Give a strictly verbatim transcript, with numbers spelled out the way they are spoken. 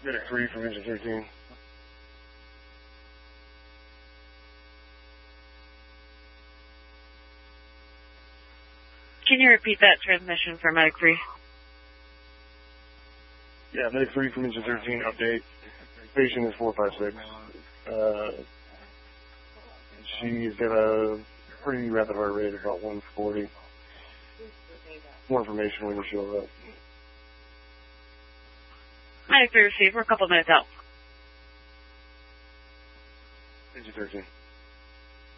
Medic three from engine thirteen. Can you repeat that transmission for Medic three? Yeah, Medic three from engine thirteen, update. Patient is four five six. Uh, she's got a pretty rapid heart rate, about one forty. More information when you show up. Medic three received. We're a couple minutes out. Engine thirteen.